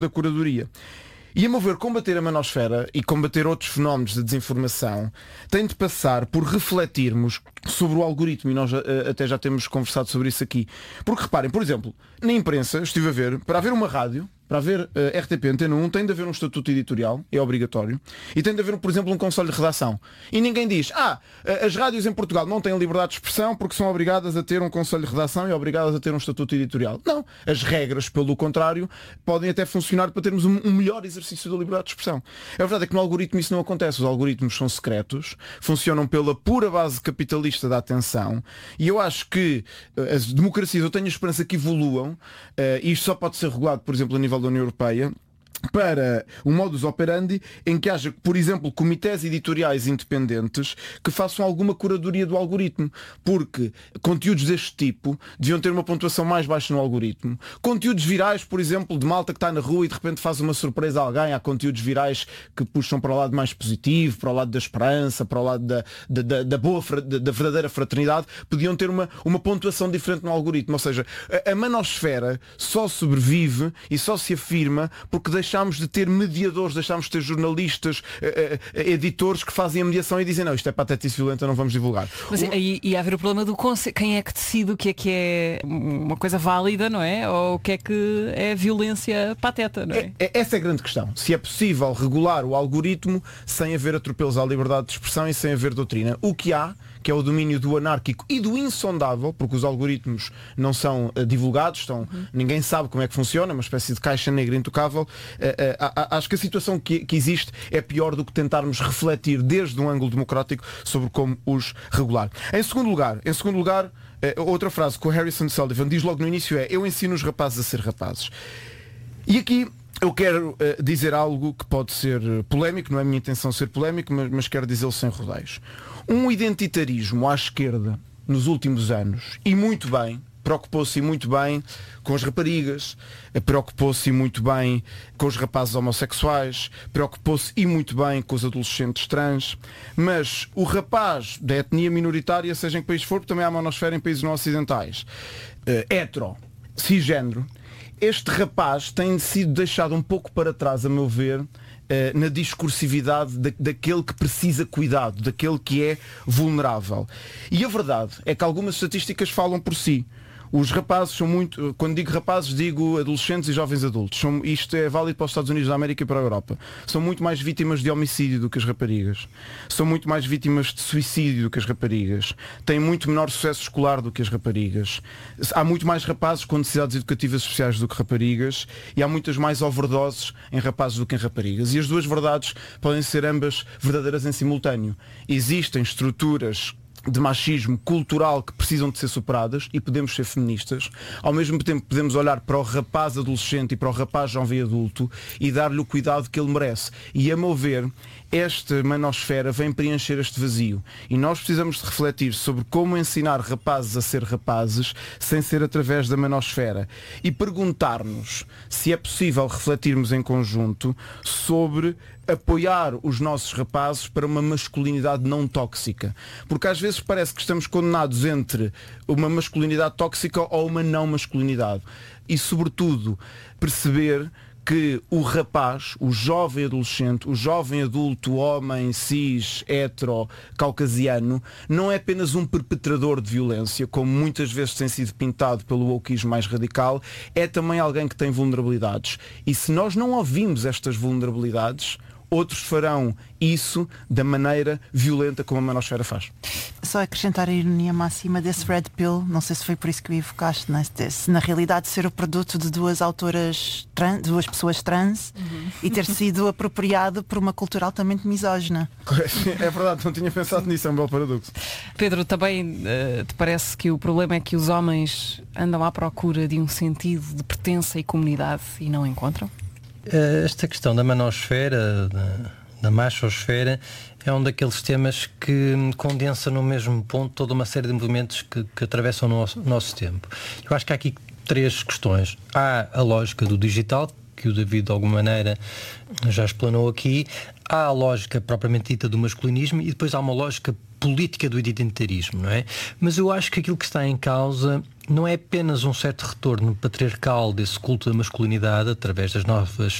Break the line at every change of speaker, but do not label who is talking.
da curadoria. E, a meu ver, combater a manosfera e combater outros fenómenos de desinformação tem de passar por refletirmos sobre o algoritmo, e nós até já temos conversado sobre isso aqui. Porque reparem, por exemplo, na imprensa, estive a ver, para haver uma rádio, para haver RTP Antena 1, tem de haver um estatuto editorial, é obrigatório, e tem de haver, por exemplo, um conselho de redação. E ninguém diz, as rádios em Portugal não têm liberdade de expressão porque são obrigadas a ter um conselho de redação e obrigadas a ter um estatuto editorial. Não. As regras, pelo contrário, podem até funcionar para termos um melhor exercício da liberdade de expressão. A verdade é que no algoritmo isso não acontece. Os algoritmos são secretos, funcionam pela pura base capitalista da atenção, e eu acho que as democracias, eu tenho a esperança que evoluam, e isto só pode ser regulado, por exemplo, a nível da União Europeia, para um modus operandi em que haja, por exemplo, comitês editoriais independentes que façam alguma curadoria do algoritmo, porque conteúdos deste tipo deviam ter uma pontuação mais baixa no algoritmo. Conteúdos virais, por exemplo, de malta que está na rua e de repente faz uma surpresa a alguém, há conteúdos virais que puxam para o lado mais positivo, para o lado da esperança, para o lado da verdadeira fraternidade, podiam ter uma pontuação diferente no algoritmo. Ou seja, a manosfera só sobrevive e só se afirma porque deixamos de ter mediadores, deixamos de ter jornalistas, editores que fazem a mediação e dizem, não, isto é patetice violenta, não vamos divulgar.
Mas aí ia haver o problema do quem é que decide o que é uma coisa válida, não é? Ou o que é violência pateta, não é?
Essa é a grande questão. Se é possível regular o algoritmo sem haver atropelos à liberdade de expressão e sem haver doutrina. O que há, que é o domínio do anárquico e do insondável, porque os algoritmos não são divulgados, ninguém sabe como é que funciona, uma espécie de caixa negra intocável. Acho que a situação que existe é pior do que tentarmos refletir desde um ângulo democrático sobre como os regular. Em segundo lugar, outra frase que o Harrison Sullivan diz logo no início é: eu ensino os rapazes a ser rapazes. E aqui eu quero dizer algo que pode ser polémico, não é a minha intenção ser polémico, mas quero dizê-lo sem rodeios. Um identitarismo à esquerda nos últimos anos, e muito bem, preocupou-se muito bem com as raparigas, preocupou-se muito bem com os rapazes homossexuais, preocupou-se e muito bem com os adolescentes trans, mas o rapaz da etnia minoritária, seja em que país for, também há manosfera em países não ocidentais, hetero, cisgénero, este rapaz tem sido deixado um pouco para trás, a meu ver, na discursividade daquele que precisa cuidado, daquele que é vulnerável. E a verdade é que algumas estatísticas falam por si. Os rapazes são muito, quando digo rapazes, digo adolescentes e jovens adultos. Isto é válido para os Estados Unidos da América e para a Europa. São muito mais vítimas de homicídio do que as raparigas. São muito mais vítimas de suicídio do que as raparigas. Têm muito menor sucesso escolar do que as raparigas. Há muito mais rapazes com necessidades educativas especiais do que raparigas, e há muitas mais overdoses em rapazes do que em raparigas. E as duas verdades podem ser ambas verdadeiras em simultâneo. Existem estruturas de machismo cultural que precisam de ser superadas, e podemos ser feministas. Ao mesmo tempo podemos olhar para o rapaz adolescente e para o rapaz jovem adulto e dar-lhe o cuidado que ele merece. E, a meu ver, esta manosfera vem preencher este vazio, e nós precisamos de refletir sobre como ensinar rapazes a ser rapazes sem ser através da manosfera, e perguntar-nos se é possível refletirmos em conjunto sobre apoiar os nossos rapazes para uma masculinidade não tóxica, porque às vezes parece que estamos condenados entre uma masculinidade tóxica ou uma não masculinidade, e sobretudo perceber que o rapaz, o jovem adolescente, o jovem adulto, homem, cis, hetero, caucasiano, não é apenas um perpetrador de violência, como muitas vezes tem sido pintado pelo wokeismo mais radical, é também alguém que tem vulnerabilidades. E se nós não ouvimos estas vulnerabilidades, outros farão isso da maneira violenta como a manosfera faz.
Só acrescentar a ironia máxima desse Red Pill, não sei se foi por isso que o evocaste, né? Na realidade ser o produto de duas autoras trans, duas pessoas trans, e ter sido apropriado por uma cultura altamente misógina.
É verdade, não tinha pensado nisso, é um belo paradoxo.
Pedro, também te parece que o problema é que os homens andam à procura de um sentido de pertença e comunidade e não encontram?
Esta questão da manosfera, da machosfera, é um daqueles temas que condensa no mesmo ponto toda uma série de movimentos que atravessam o nosso tempo. Eu acho que há aqui três questões. Há a lógica do digital, que o David de alguma maneira já explanou aqui. Há a lógica propriamente dita do masculinismo, e depois há uma lógica política do identitarismo, não é? Mas eu acho que aquilo que está em causa não é apenas um certo retorno patriarcal desse culto da masculinidade através das novas